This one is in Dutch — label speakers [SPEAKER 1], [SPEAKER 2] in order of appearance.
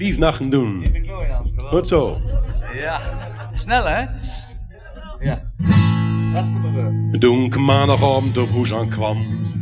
[SPEAKER 1] 5 nachten doen.
[SPEAKER 2] Ik ben Kloojans, gewoon.
[SPEAKER 1] Goed zo.
[SPEAKER 2] Ja. Snel, hè? Ja. Dat is de beurt.
[SPEAKER 1] Toen ik maandagavond op huis aankwam,